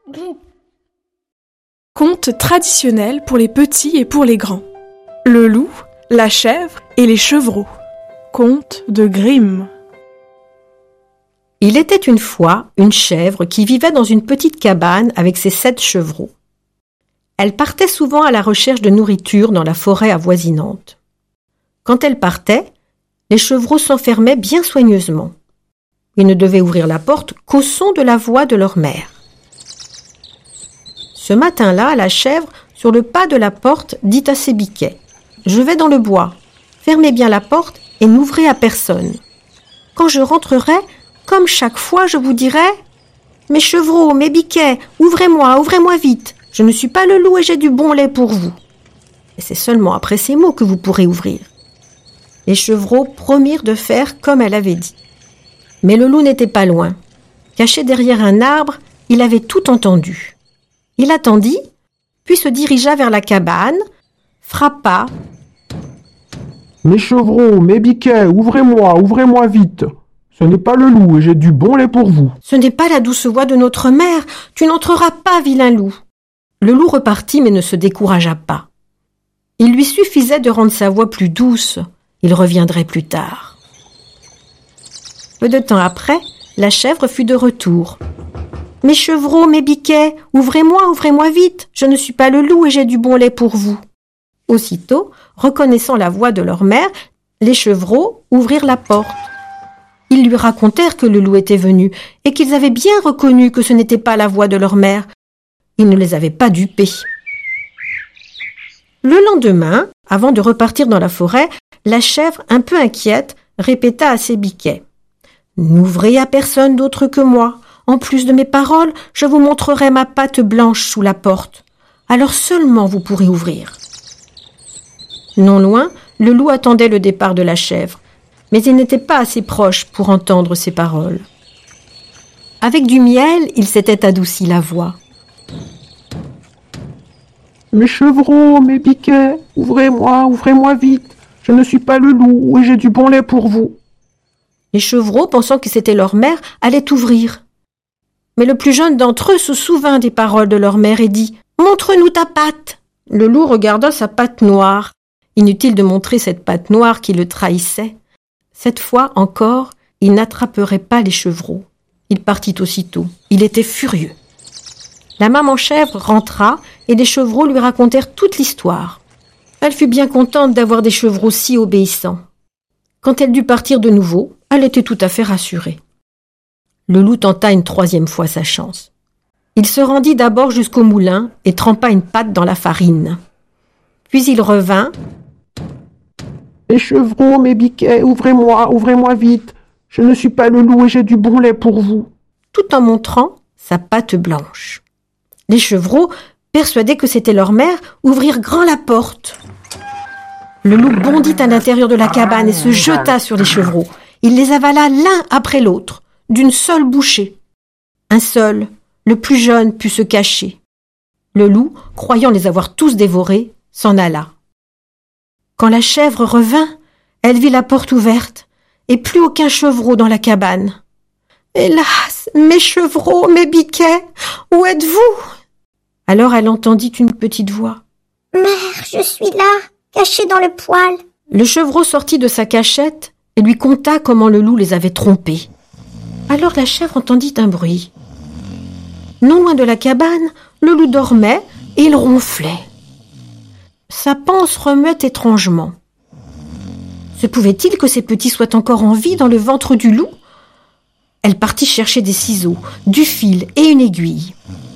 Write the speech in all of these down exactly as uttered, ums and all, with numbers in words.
Conte traditionnel pour les petits et pour les grands. Le loup, la chèvre et les chevreaux. Conte de Grimm. Il était une fois une chèvre qui vivait dans une petite cabane avec ses sept chevreaux. Elle partait souvent à la recherche de nourriture dans la forêt avoisinante. Quand elle partait, les chevreaux s'enfermaient bien soigneusement. Ils ne devaient ouvrir la porte qu'au son de la voix de leur mère. Ce matin-là, la chèvre, sur le pas de la porte, dit à ses biquets « Je vais dans le bois. Fermez bien la porte et n'ouvrez à personne. Quand je rentrerai, comme chaque fois, je vous dirai « Mes chevreaux, mes biquets, ouvrez-moi, ouvrez-moi vite. Je ne suis pas le loup et j'ai du bon lait pour vous. » Et c'est seulement après ces mots que vous pourrez ouvrir. Les chevreaux promirent de faire comme elle avait dit. Mais le loup n'était pas loin. Caché derrière un arbre, il avait tout entendu. Il attendit, puis se dirigea vers la cabane, frappa. « Mes chevreaux, mes biquets, ouvrez-moi, ouvrez-moi vite. Ce n'est pas le loup et j'ai du bon lait pour vous. »« Ce n'est pas la douce voix de notre mère. Tu n'entreras pas, vilain loup. » Le loup repartit mais ne se découragea pas. Il lui suffisait de rendre sa voix plus douce. Il reviendrait plus tard. Peu de temps après, la chèvre fut de retour. « Mes chevreaux, mes biquets, ouvrez-moi, ouvrez-moi vite. Je ne suis pas le loup et j'ai du bon lait pour vous. » Aussitôt, reconnaissant la voix de leur mère, les chevreaux ouvrirent la porte. Ils lui racontèrent que le loup était venu et qu'ils avaient bien reconnu que ce n'était pas la voix de leur mère. Il ne les avait pas dupés. Le lendemain, avant de repartir dans la forêt, la chèvre, un peu inquiète, répéta à ses biquets « N'ouvrez à personne d'autre que moi. En plus de mes paroles, je vous montrerai ma patte blanche sous la porte. Alors seulement vous pourrez ouvrir. » Non loin, le loup attendait le départ de la chèvre, mais il n'était pas assez proche pour entendre ses paroles. Avec du miel, il s'était adouci la voix. « Mes chevreaux, mes biquets, ouvrez-moi, ouvrez-moi vite. Je ne suis pas le loup et j'ai du bon lait pour vous. » Les chevreaux, pensant que c'était leur mère, allaient ouvrir. Mais le plus jeune d'entre eux se souvint des paroles de leur mère et dit « Montre-nous ta patte !» Le loup regarda sa patte noire. Inutile de montrer cette patte noire qui le trahissait. Cette fois encore, il n'attraperait pas les chevreaux. Il partit aussitôt. Il était furieux. La maman chèvre rentra et les chevreaux lui racontèrent toute l'histoire. Elle fut bien contente d'avoir des chevreaux si obéissants. Quand elle dut partir de nouveau, elle était tout à fait rassurée. Le loup tenta une troisième fois sa chance. Il se rendit d'abord jusqu'au moulin et trempa une patte dans la farine. Puis il revint. « Mes chevreaux, mes biquets, ouvrez-moi, ouvrez-moi vite. Je ne suis pas le loup et j'ai du bon lait pour vous. » Tout en montrant sa patte blanche. Les chevreaux, persuadés que c'était leur mère, ouvrirent grand la porte. Le loup bondit à l'intérieur de la cabane et se jeta sur les chevreaux. Il les avala l'un après l'autre, d'une seule bouchée. Un seul, le plus jeune, put se cacher. Le loup, croyant les avoir tous dévorés, s'en alla. Quand la chèvre revint, elle vit la porte ouverte et plus aucun chevreau dans la cabane. « Hélas, mes chevreaux, mes biquets, où êtes-vous » Alors elle entendit une petite voix. « Mère, je suis là, cachée dans le poêle. » Le chevreau sortit de sa cachette et lui conta comment le loup les avait trompés. Alors la chèvre entendit un bruit. Non loin de la cabane, le loup dormait et il ronflait. Sa panse remuait étrangement. Se pouvait-il que ses petits soient encore en vie dans le ventre du loup ? Elle partit chercher des ciseaux, du fil et une aiguille.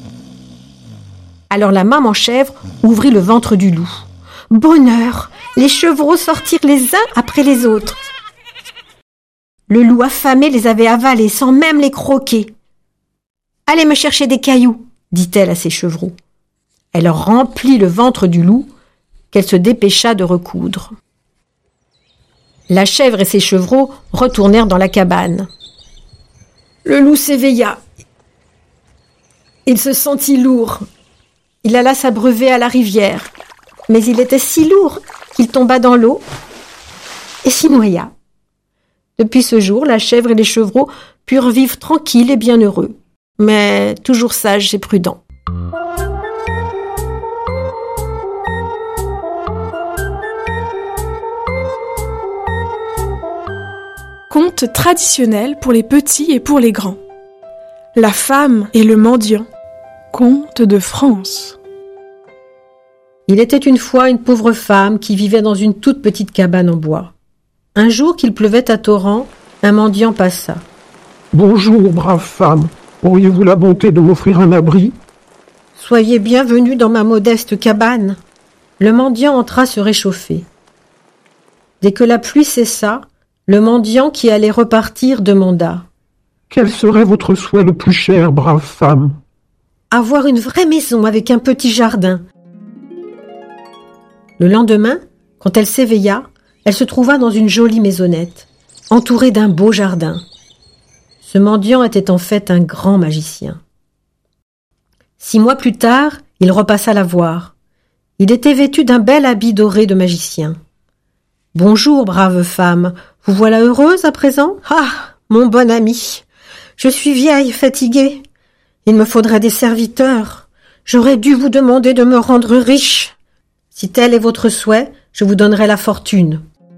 Alors la maman chèvre ouvrit le ventre du loup. Bonheur, les chevreaux sortirent les uns après les autres. Le loup affamé les avait avalés sans même les croquer. « Allez me chercher des cailloux, » dit-elle à ses chevreaux. Elle remplit le ventre du loup, qu'elle se dépêcha de recoudre. La chèvre et ses chevreaux retournèrent dans la cabane. Le loup s'éveilla. Il se sentit lourd. Il alla s'abreuver à la rivière, mais il était si lourd qu'il tomba dans l'eau et s'y noya. Depuis ce jour, la chèvre et les chevreaux purent vivre tranquilles et bien heureux. mais toujours sage et prudent. Conte traditionnel pour les petits et pour les grands. La femme et le mendiant. Conte de France. Il était une fois une pauvre femme qui vivait dans une toute petite cabane en bois. Un jour qu'il pleuvait à torrent, un mendiant passa. « Bonjour, brave femme. Auriez-vous la bonté de m'offrir un abri ?»« Soyez bienvenue dans ma modeste cabane. » Le mendiant entra se réchauffer. Dès que la pluie cessa, le mendiant qui allait repartir demanda. « Quel serait votre souhait le plus cher, brave femme ?»« Avoir une vraie maison avec un petit jardin. » Le lendemain, quand elle s'éveilla, elle se trouva dans une jolie maisonnette, entourée d'un beau jardin. Ce mendiant était en fait un grand magicien. Six mois plus tard, il repassa la voir. Il était vêtu d'un bel habit doré de magicien. « Bonjour, brave femme, vous voilà heureuse à présent ? Ah, mon bon ami, je suis vieille et fatiguée. Il me faudrait des serviteurs. J'aurais dû vous demander de me rendre riche. Si tel est votre souhait, je vous donnerai la fortune. »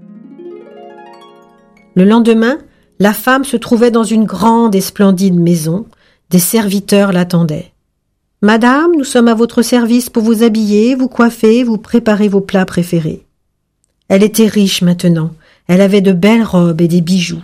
Le lendemain, la femme se trouvait dans une grande et splendide maison. Des serviteurs l'attendaient. « Madame, nous sommes à votre service pour vous habiller, vous coiffer, vous préparer vos plats préférés. » Elle était riche maintenant. Elle avait de belles robes et des bijoux.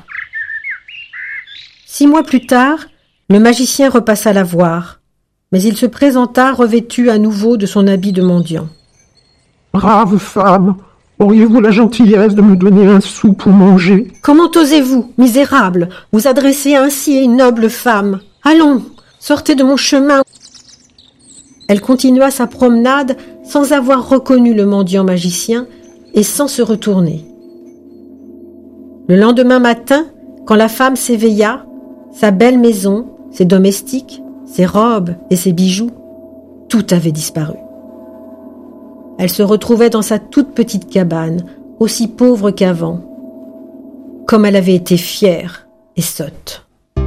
Six mois plus tard, le magicien repassa la voir, mais il se présenta revêtu à nouveau de son habit de mendiant. « Brave femme, auriez-vous la gentillesse de me donner un sou pour manger ?»« Comment osez-vous, misérable, vous adresser ainsi à une noble femme ? Allons, sortez de mon chemin. » Elle continua sa promenade sans avoir reconnu le mendiant magicien et sans se retourner. Le lendemain matin, quand la femme s'éveilla, sa belle maison, ses domestiques, ses robes et ses bijoux, tout avait disparu. Elle se retrouvait dans sa toute petite cabane, aussi pauvre qu'avant, comme elle avait été fière et sotte.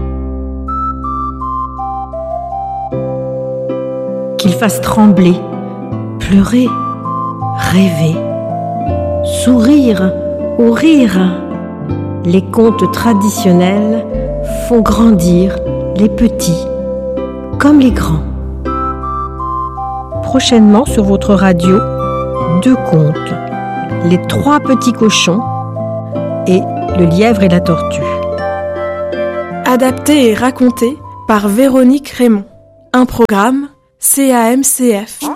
Qu'il fasse trembler, pleurer, rêver, sourire ou rire, les contes traditionnels font grandir les petits comme les grands. Prochainement sur votre radio, deux contes, Les trois petits cochons et Le lièvre et la tortue. Adapté et raconté par Véronique Raymond. Un programme C A M C F.